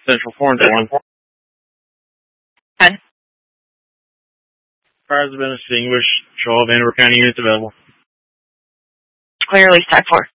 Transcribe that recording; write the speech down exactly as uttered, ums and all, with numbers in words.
Central four and one. ten. Fires have been extinguished. Show all Vanderbilt County units available. Clear, release type four.